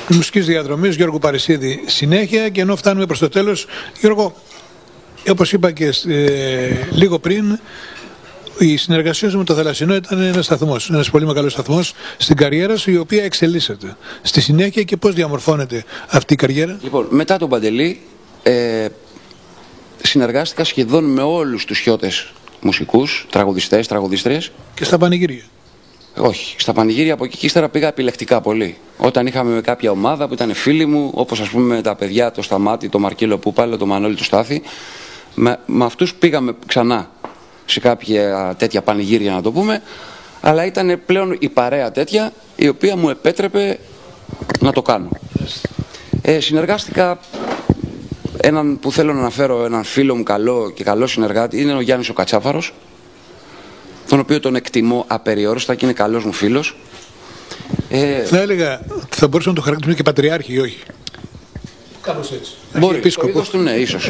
μουσικής διαδρομής Γιώργου Παρισίδη συνέχεια, και ενώ φτάνουμε προς το τέλος, Γιώργο, όπως είπα και λίγο πριν, η συνεργασία σου με το Θαλασσινό ήταν ένας σταθμός, ένας πολύ μεγάλος σταθμός στην καριέρα σου, η οποία εξελίσσεται στη συνέχεια. Και πώς διαμορφώνεται αυτή η καριέρα? Λοιπόν, μετά τον Παντελή συνεργάστηκα σχεδόν με όλους τους χιώτες μουσικούς, τραγουδιστές, τραγουδίστριες. Και στα πανηγύρια? Όχι, στα πανηγύρια από εκεί και ύστερα πήγα επιλεκτικά πολύ. Όταν είχαμε κάποια ομάδα που ήταν φίλοι μου, όπως ας πούμε τα παιδιά, το Σταμάτη, το Μαρκέλο Πούπαλο, το Μανώλη του Στάθη, με αυτούς πήγαμε ξανά σε κάποια τέτοια πανηγύρια, να το πούμε, αλλά ήταν πλέον η παρέα τέτοια η οποία μου επέτρεπε να το κάνω. Συνεργάστηκα, έναν που θέλω να αναφέρω, έναν φίλο μου καλό και καλό συνεργάτη, είναι ο Γιάννης ο Κατσάφαρος, τον οποίο τον εκτιμώ απεριόριστα και είναι καλός μου φίλος. Θα έλεγα, θα μπορούσαμε να το χαρακτηρίσουμε και πατριάρχη ή όχι? Κάπως έτσι. Μπορεί, το είδος του, ναι, ίσως.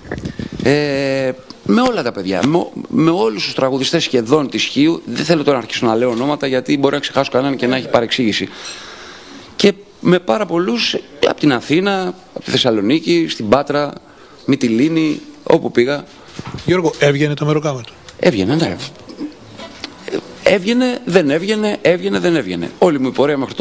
Με όλα τα παιδιά, με όλους τους τραγουδιστές σχεδόν της Χίου, δεν θέλω τώρα να αρχίσω να λέω ονόματα γιατί μπορεί να ξεχάσω κανέναν και να έχει παρεξήγηση. Και με πάρα πολλούς από την Αθήνα, από τη Θεσσαλονίκη, στην Πάτρα, Μυτιλήνη, όπου πήγα. Γιώργο, έβγαινε το μεροκάμα του? Έβγαινε, ναι. Έβγαινε, δεν έβγαινε, έβγαινε, δεν έβγαινε. Όλη μου η πορεία μέχρι